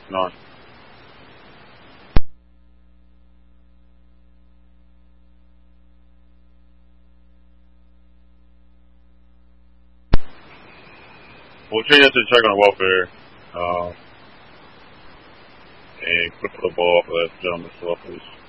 9. We'll change that to check on welfare. And click the ball off of that gentleman's cell, please.